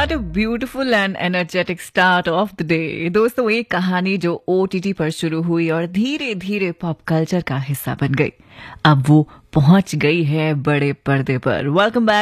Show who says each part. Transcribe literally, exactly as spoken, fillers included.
Speaker 1: What a beautiful and energetic start of the day. दोस्तों, एक कहानी जो ओ टी टी पर शुरू हुई और धीरे धीरे पॉप कल्चर का हिस्सा बन गई, अब वो पहुंच गई है बड़े पर्दे पर. Welcome back